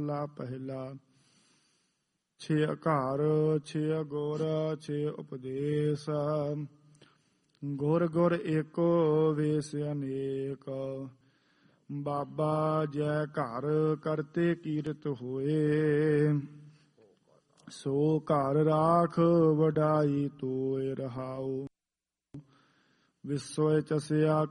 ਮਹੱਲਾ ਪਹਿਲਾ। ਛੇ ਘਰ ਛੇ ਗੁਰ ਛੇ ਉਪਦੇਸ, ਗੁਰ ਗੁਰ ਏਕੋ ਵੇਸ ਅਨੇਕ। ਬਾਬਾ ਜੈ ਘਰ ਕਰਤੇ ਕੀਰਤ ਹੋਏ, ਸੋ ਘਰ ਰਾਖ ਵਡਾਈ ਤੋਇ ਰਹਾਉ। ਵਿਸੋਇ ਚਸਿਆ